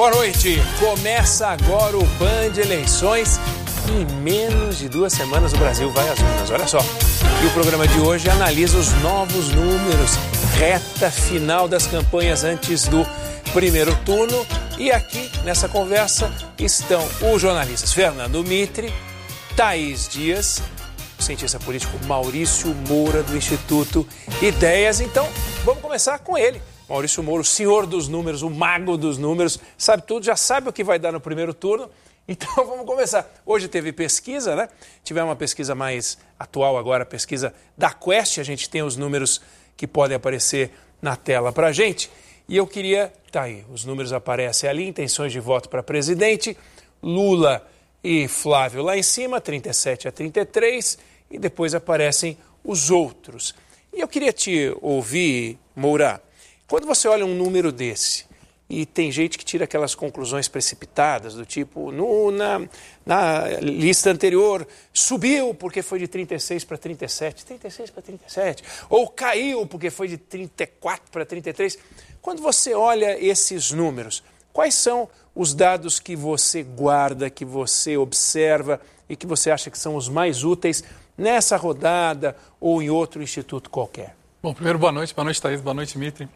Boa noite! Começa agora o Band Eleições. Em menos de 2 semanas o Brasil vai às urnas, olha só. E o programa de hoje analisa os novos números, reta final das campanhas antes do primeiro turno. E aqui, nessa conversa, estão os jornalistas Fernando Mitre, Thaís Dias, o cientista político Maurício Moura, do Instituto Ideias. Então, vamos começar com ele. Maurício Moura, o senhor dos números, o mago dos números, sabe tudo, já sabe o que vai dar no primeiro turno. Então vamos começar. Hoje teve pesquisa, né? Tivemos uma pesquisa mais atual agora, a pesquisa da Quest. A gente tem os números que podem aparecer na tela para a gente. E eu queria... Tá aí, os números aparecem ali, intenções de voto para presidente. Lula e Flávio lá em cima, 37-33. E depois aparecem os outros. E eu queria te ouvir, Moura, quando você olha um número desse... E tem gente que tira aquelas conclusões precipitadas, do tipo, na lista anterior, subiu porque foi de 36 para 37, 36 para 37, ou caiu porque foi de 34 para 33. Quando você olha esses números, quais são os dados que você guarda, que você observa e que você acha que são os mais úteis nessa rodada ou em outro instituto qualquer? Bom, primeiro, boa noite, Thaís, boa noite, Mitre.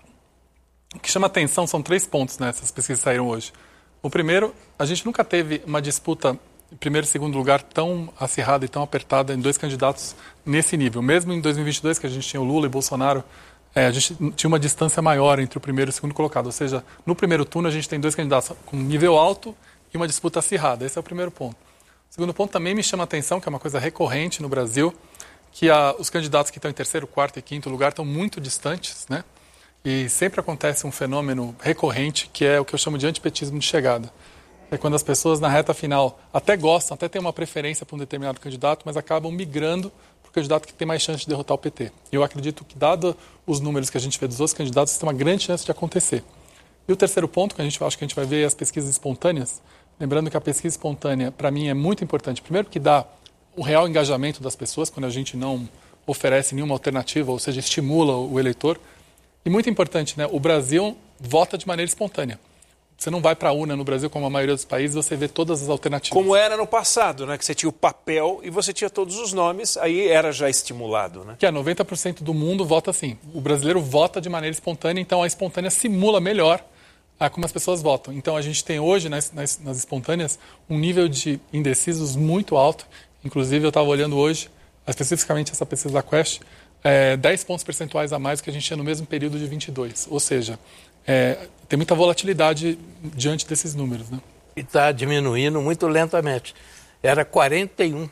O que chama atenção são 3 pontos nessas pesquisas que saíram hoje. O primeiro, a gente nunca teve uma disputa em primeiro e segundo lugar tão acirrada e tão apertada em 2 candidatos nesse nível. Mesmo em 2022, que a gente tinha o Lula e Bolsonaro, a gente tinha uma distância maior entre o primeiro e o segundo colocado. Ou seja, no primeiro turno a gente tem 2 candidatos com nível alto e uma disputa acirrada. Esse é o primeiro ponto. O segundo ponto também me chama a atenção, que é uma coisa recorrente no Brasil, que os candidatos que estão em terceiro, quarto e quinto lugar estão muito distantes, né? E sempre acontece um fenômeno recorrente, que é o que eu chamo de antipetismo de chegada. É quando as pessoas na reta final até gostam, até têm uma preferência por um determinado candidato, mas acabam migrando para o candidato que tem mais chance de derrotar o PT. E eu acredito que, dado os números que a gente vê dos outros candidatos, isso tem uma grande chance de acontecer. E o terceiro ponto, que acho que a gente vai ver, é as pesquisas espontâneas. Lembrando que a pesquisa espontânea, para mim, é muito importante. Primeiro, que dá o real engajamento das pessoas, quando a gente não oferece nenhuma alternativa, ou seja, estimula o eleitor. E muito importante, né? O Brasil vota de maneira espontânea. Você não vai para a urna no Brasil, como a maioria dos países, você vê todas as alternativas. Como era no passado, né? Que você tinha o papel e você tinha todos os nomes, aí era já estimulado, né? Que 90% do mundo vota assim. O brasileiro vota de maneira espontânea, então a espontânea simula melhor como as pessoas votam. Então a gente tem hoje, nas espontâneas, um nível de indecisos muito alto. Inclusive, eu estava olhando hoje, especificamente essa pesquisa da Quest, 10 pontos percentuais a mais do que a gente tinha no mesmo período de 22. Ou seja, tem muita volatilidade diante desses números, né? E está diminuindo muito lentamente. Era 41%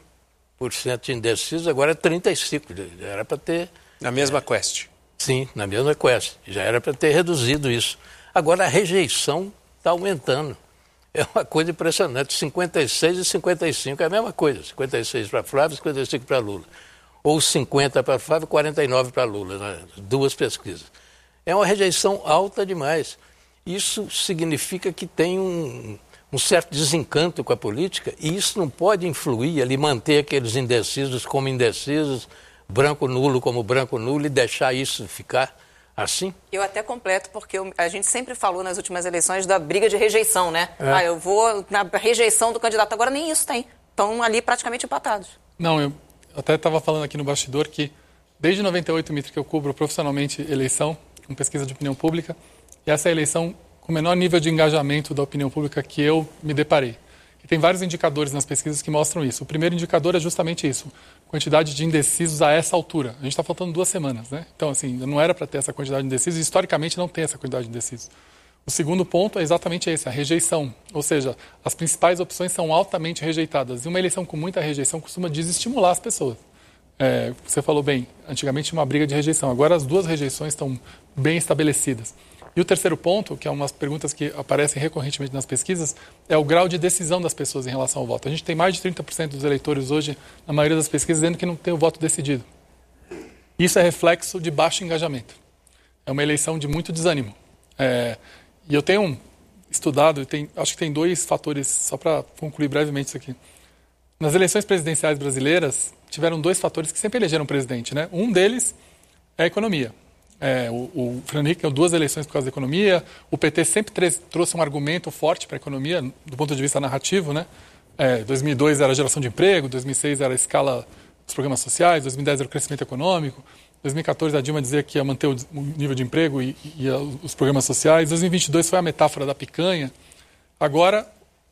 de indecisos, agora é 35%. Já era para ter... Na mesma Quest? Sim, na mesma Quest. Já era para ter reduzido isso. Agora a rejeição está aumentando. É uma coisa impressionante. 56 e 55 é a mesma coisa. 56 para Flávio e 55 para Lula. Ou 50 para Flávio e 49 para Lula, né? 2 pesquisas. É uma rejeição alta demais. Isso significa que tem um certo desencanto com a política e isso não pode influir ali, manter aqueles indecisos como indecisos, branco nulo como branco nulo e deixar isso ficar assim? Eu até completo, porque a gente sempre falou nas últimas eleições da briga de rejeição, né? Eu vou na rejeição do candidato. Agora nem isso tem. Estão ali praticamente empatados. Não, eu até estava falando aqui no bastidor que desde 98, Mitre, que eu cubro profissionalmente eleição, com pesquisa de opinião pública, e essa é a eleição com o menor nível de engajamento da opinião pública que eu me deparei. E tem vários indicadores nas pesquisas que mostram isso. O primeiro indicador é justamente isso, quantidade de indecisos a essa altura. A gente está faltando 2 semanas, né? Então, assim, não era para ter essa quantidade de indecisos, e historicamente não tem essa quantidade de indecisos. O segundo ponto é exatamente esse, a rejeição. Ou seja, as principais opções são altamente rejeitadas. E uma eleição com muita rejeição costuma desestimular as pessoas. Você falou bem, antigamente tinha uma briga de rejeição. Agora as 2 rejeições estão bem estabelecidas. E o terceiro ponto, que é umas perguntas que aparecem recorrentemente nas pesquisas, é o grau de decisão das pessoas em relação ao voto. A gente tem mais de 30% dos eleitores hoje, na maioria das pesquisas, dizendo que não tem o voto decidido. Isso é reflexo de baixo engajamento. É uma eleição de muito desânimo. E eu tenho estudado, acho que tem 2 fatores, só para concluir brevemente isso aqui. Nas eleições presidenciais brasileiras, tiveram 2 fatores que sempre elegeram presidente, né? Um deles é a economia. O Fernando Henrique ganhou 2 eleições por causa da economia. O PT sempre trouxe um argumento forte para a economia, do ponto de vista narrativo, né? 2002 era a geração de emprego, 2006 era a escala dos programas sociais, 2010 era o crescimento econômico, 2014 a Dilma dizia que ia manter o nível de emprego e os programas sociais, 2022 foi a metáfora da picanha. Agora,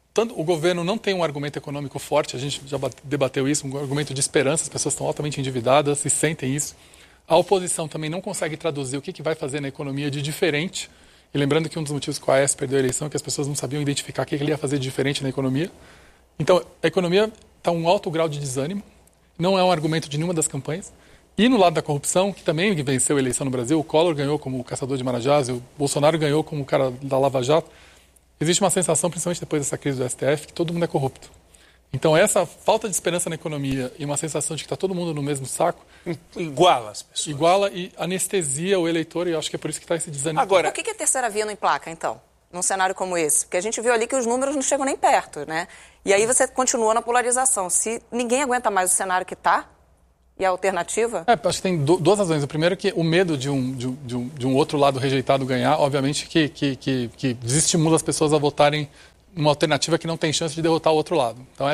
o governo não tem um argumento econômico forte, a gente já debateu isso, um argumento de esperança, as pessoas estão altamente endividadas e sentem isso. A oposição também não consegue traduzir o que vai fazer na economia de diferente. E lembrando que um dos motivos que o AES perdeu a eleição é que as pessoas não sabiam identificar o que ele ia fazer de diferente na economia. Então, a economia está um alto grau de desânimo, não é um argumento de nenhuma das campanhas. E no lado da corrupção, que também venceu a eleição no Brasil, o Collor ganhou como o caçador de Marajás, o Bolsonaro ganhou como o cara da Lava Jato, existe uma sensação, principalmente depois dessa crise do STF, que todo mundo é corrupto. Então, essa falta de esperança na economia e uma sensação de que está todo mundo no mesmo saco... Iguala as pessoas. Iguala e anestesia o eleitor, e eu acho que é por isso que está esse desânimo. Agora, por que a terceira via não emplaca, então, num cenário como esse? Porque a gente viu ali que os números não chegam nem perto, né? E aí você continua na polarização. Se ninguém aguenta mais o cenário que está, e a alternativa? Acho que tem 2 razões. O primeiro é que o medo de um outro lado rejeitado ganhar, obviamente, que desestimula as pessoas a votarem numa alternativa que não tem chance de derrotar o outro lado. Então,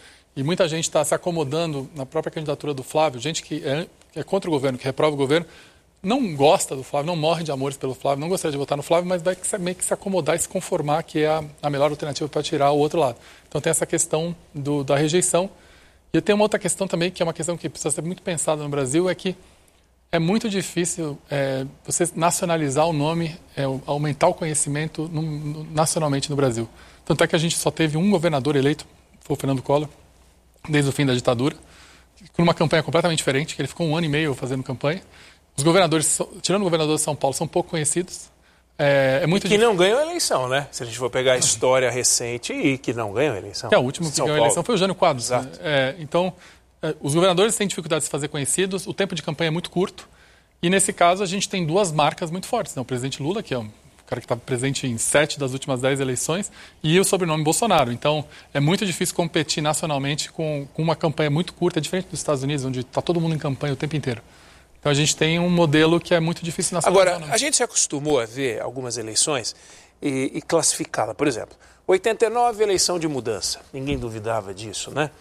e muita gente está se acomodando na própria candidatura do Flávio, gente que é contra o governo, que reprova o governo, não gosta do Flávio, não morre de amores pelo Flávio, não gostaria de votar no Flávio, mas vai meio que se acomodar e se conformar que é a melhor alternativa para tirar o outro lado. Então tem essa questão da rejeição. E tem uma outra questão também, que é uma questão que precisa ser muito pensada no Brasil, é que é muito difícil você nacionalizar o nome, aumentar o conhecimento nacionalmente no Brasil. Tanto é que a gente só teve um governador eleito, foi o Fernando Collor, desde o fim da ditadura, com uma campanha completamente diferente, que ele ficou 1 ano e meio fazendo campanha. Os governadores, tirando o governador de São Paulo, são pouco conhecidos. Que não ganhou a eleição, né? Se a gente for pegar a história recente e que não ganhou a eleição. O último que ganhou a eleição foi o Jânio Quadros. Exato. Então, os governadores têm dificuldade de se fazer conhecidos, o tempo de campanha é muito curto, e nesse caso a gente tem 2 marcas muito fortes, né? O presidente Lula, que é um cara que estava presente em 7 das últimas 10 eleições, e o sobrenome Bolsonaro. Então, é muito difícil competir nacionalmente com uma campanha muito curta, é diferente dos Estados Unidos, onde está todo mundo em campanha o tempo inteiro. Então, a gente tem um modelo que é muito difícil nacionalizar. Agora, a gente se acostumou a ver algumas eleições e classificá-la. Por exemplo, 89, eleição de mudança. Ninguém duvidava disso, né?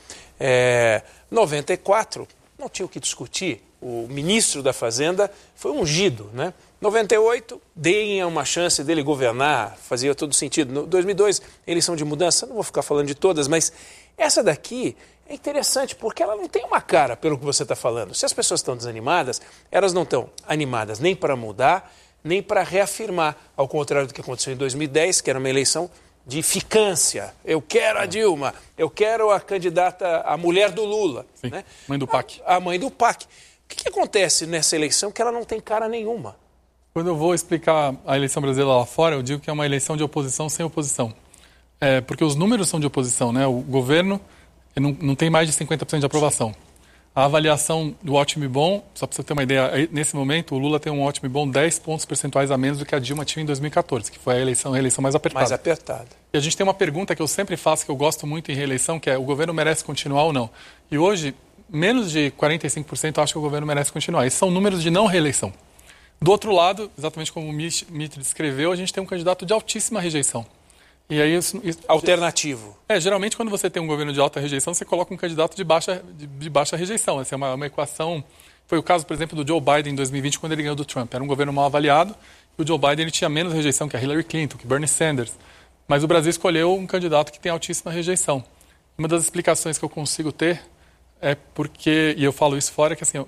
94, não tinha o que discutir. O ministro da Fazenda foi ungido, né? 98, deem uma chance dele governar, fazia todo sentido. 2002, eleição de mudança, não vou ficar falando de todas, mas essa daqui é interessante porque ela não tem uma cara pelo que você está falando. Se as pessoas estão desanimadas, elas não estão animadas nem para mudar, nem para reafirmar, ao contrário do que aconteceu em 2010, que era uma eleição de ficância. Eu quero a Dilma, eu quero a candidata, a mulher do Lula. Sim, né? Mãe do PAC. A mãe do PAC. O que acontece nessa eleição que ela não tem cara nenhuma? Quando eu vou explicar a eleição brasileira lá fora, eu digo que é uma eleição de oposição sem oposição. Porque os números são de oposição, né? O governo não tem mais de 50% de aprovação. A avaliação do ótimo e bom, só para você ter uma ideia, nesse momento o Lula tem um ótimo e bom 10 pontos percentuais a menos do que a Dilma tinha em 2014, que foi a eleição mais apertada. Mais apertada. E a gente tem uma pergunta que eu sempre faço, que eu gosto muito em reeleição, que é: o governo merece continuar ou não? E hoje, menos de 45% acham que o governo merece continuar. Esses são números de não reeleição. Do outro lado, exatamente como o Mitre descreveu, a gente tem um candidato de altíssima rejeição. E aí alternativo. Geralmente quando você tem um governo de alta rejeição, você coloca um candidato de baixa rejeição. Essa é uma equação. Foi o caso, por exemplo, do Joe Biden em 2020, quando ele ganhou do Trump. Era um governo mal avaliado e o Joe Biden ele tinha menos rejeição que a Hillary Clinton, que Bernie Sanders. Mas o Brasil escolheu um candidato que tem altíssima rejeição. Uma das explicações que eu consigo ter é porque, e eu falo isso fora, que assim,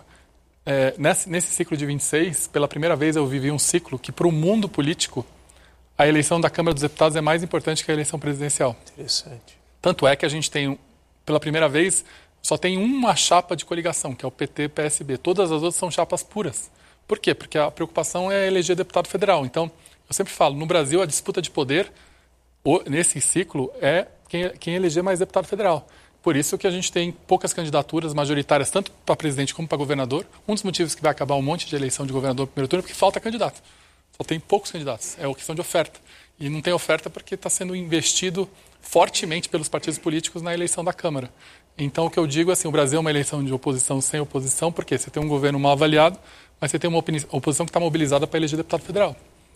nesse ciclo de 26, pela primeira vez eu vivi um ciclo que para o mundo político a eleição da Câmara dos Deputados é mais importante que a eleição presidencial. Interessante. Tanto é que a gente tem, pela primeira vez, só tem uma chapa de coligação, que é o PT-PSB. Todas as outras são chapas puras. Por quê? Porque a preocupação é eleger deputado federal. Então, eu sempre falo, no Brasil a disputa de poder, nesse ciclo, é quem eleger mais deputado federal. Por isso que a gente tem poucas candidaturas majoritárias, tanto para presidente como para governador. Um dos motivos que vai acabar um monte de eleição de governador no primeiro turno é porque falta candidato. Só tem poucos candidatos. É uma questão de oferta. E não tem oferta porque está sendo investido fortemente pelos partidos políticos na eleição da Câmara. Então, o que eu digo, assim, o Brasil é uma eleição de oposição sem oposição, porque você tem um governo mal avaliado, mas você tem uma oposição que está mobilizada para eleger deputado federal.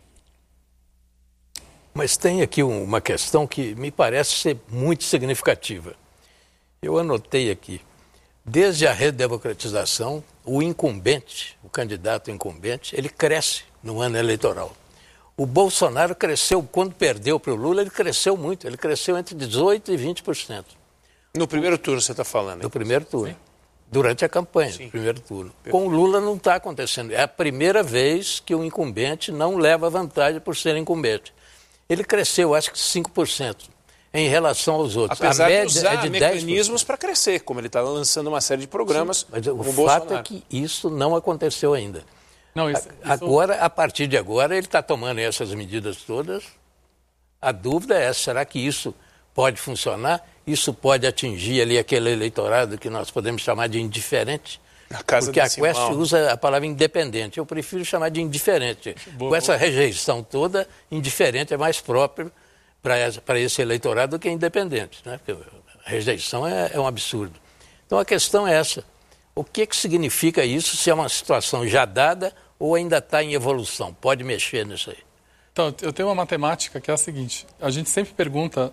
Mas tem aqui uma questão que me parece ser muito significativa. Eu anotei aqui. Desde a redemocratização, o incumbente, o candidato incumbente, ele cresce no ano eleitoral. O Bolsonaro cresceu, quando perdeu para o Lula, ele cresceu muito. Ele cresceu entre 18% e 20%. No primeiro turno você está falando? No primeiro turno. Sim. Durante a campanha, no primeiro turno. Com o Lula não está acontecendo. É a primeira vez que o incumbente não leva vantagem por ser incumbente. Ele cresceu, acho que 5%, em relação aos outros. Apesar de usar mecanismos para crescer, como ele está lançando uma série de programas. Sim, mas o fato é que isso não aconteceu ainda. Não, agora, a partir de agora, ele está tomando essas medidas todas. A dúvida é, será que isso pode funcionar? Isso pode atingir ali aquele eleitorado que nós podemos chamar de indiferente? Porque a Quest usa a palavra independente. Eu prefiro chamar de indiferente. Com essa rejeição toda, indiferente é mais próprio para esse eleitorado do que independente, né? Porque a rejeição é um absurdo. Então a questão é essa. O que significa isso, se é uma situação já dada ou ainda está em evolução? Pode mexer nisso aí. Então, eu tenho uma matemática que é a seguinte. A gente sempre pergunta,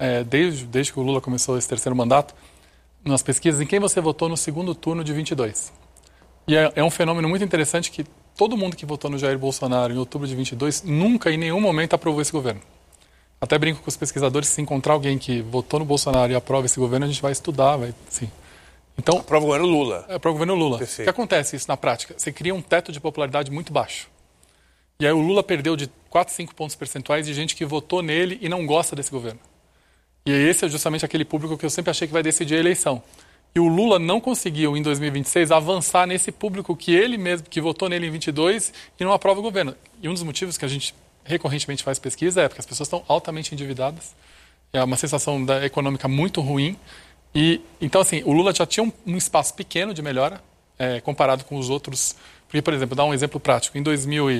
desde que o Lula começou esse terceiro mandato, nas pesquisas, em quem você votou no segundo turno de 22. E é um fenômeno muito interessante que todo mundo que votou no Jair Bolsonaro em outubro de 22 nunca, em nenhum momento, aprovou esse governo. Até brinco com os pesquisadores, se encontrar alguém que votou no Bolsonaro e aprova esse governo, a gente vai estudar, sim. Então, aprova o governo Lula. Aprova o governo Lula. Perfeito. O que acontece isso na prática? Você cria um teto de popularidade muito baixo. E aí o Lula perdeu de 4, 5 pontos percentuais de gente que votou nele e não gosta desse governo. E esse é justamente aquele público que eu sempre achei que vai decidir a eleição. E o Lula não conseguiu, em 2026, avançar nesse público que ele mesmo, que votou nele em 22 e não aprova o governo. E um dos motivos que a gente recorrentemente faz pesquisa é porque as pessoas estão altamente endividadas. É uma sensação econômica muito ruim. E, então, assim, o Lula já tinha um espaço pequeno de melhora comparado com os outros. Porque, por exemplo, dar um exemplo prático. Em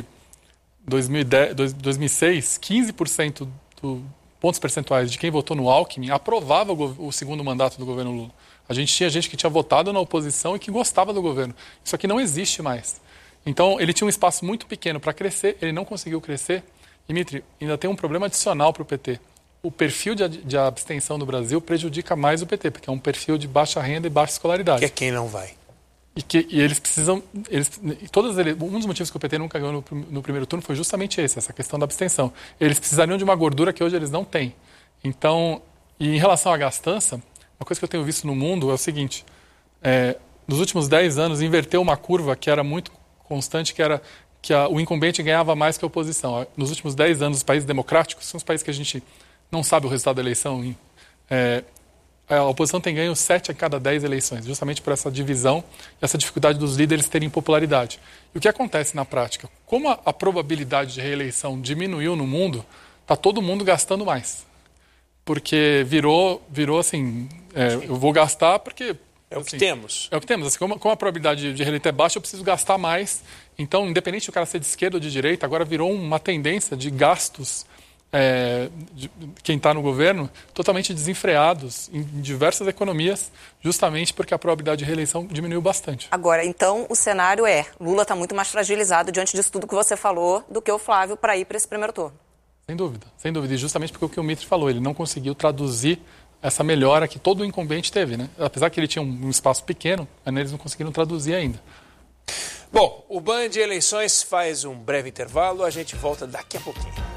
2006, 15% dos pontos percentuais de quem votou no Alckmin aprovava o segundo mandato do governo Lula. A gente tinha gente que tinha votado na oposição e que gostava do governo. Isso aqui não existe mais. Então, ele tinha um espaço muito pequeno para crescer, ele não conseguiu crescer. E, Mitri, ainda tem um problema adicional para o PT. O perfil de abstenção do Brasil prejudica mais o PT, porque é um perfil de baixa renda e baixa escolaridade. Que é quem não vai. E eles precisam... um dos motivos que o PT nunca ganhou no primeiro turno foi justamente essa questão da abstenção. Eles precisariam de uma gordura que hoje eles não têm. Então, e em relação à gastança, uma coisa que eu tenho visto no mundo é o seguinte, nos últimos 10 anos inverteu uma curva que era muito constante, que era que o incumbente ganhava mais que a oposição. Nos últimos 10 anos, os países democráticos, são os países que a gente não sabe o resultado da eleição, a oposição tem ganho 7 a cada 10 eleições, justamente por essa divisão e essa dificuldade dos líderes terem popularidade. E o que acontece na prática? Como a probabilidade de reeleição diminuiu no mundo, está todo mundo gastando mais. Porque virou assim, eu vou gastar porque... É o que temos. É o que temos. Assim, como a probabilidade de reeleição é baixa, eu preciso gastar mais. Então, independente do cara ser de esquerda ou de direita, agora virou uma tendência de gastos de quem está no governo totalmente desenfreados em diversas economias, justamente porque a probabilidade de reeleição diminuiu bastante. Agora, então, o cenário Lula está muito mais fragilizado diante disso tudo que você falou do que o Flávio para ir para esse primeiro turno. Sem dúvida. E justamente porque o que o Mitri falou, ele não conseguiu traduzir essa melhora que todo o incumbente teve, né? Apesar que ele tinha um espaço pequeno, eles não conseguiram traduzir ainda. Bom, o Band Eleições faz um breve intervalo, a gente volta daqui a pouquinho.